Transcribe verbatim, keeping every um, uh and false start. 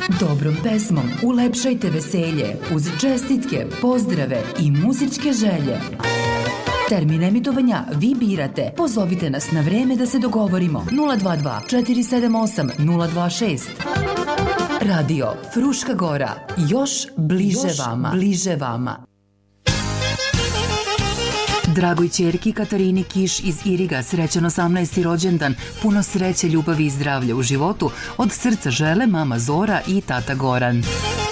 Dobrom pesmom ulepšajte veselje uz čestitke, pozdrave i muzičke želje. Termin emitovanja vi birate. Pozovite nas na vreme da se dogovorimo. nula dva dva četiri sedam osam nula dva šest. Radio Fruška Gora. Još bliže Još vama. Bliže vama. Dragoj ćerki Katarini Kiš iz Iriga srećan osamnaesti rođendan, puno sreće, ljubavi i zdravlja u životu, od srca žele mama Zora i tata Goran.